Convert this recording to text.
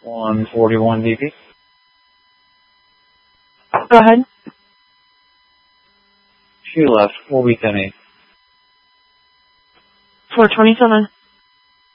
141 VP. Go ahead. She left. We'll be 10-8. 427.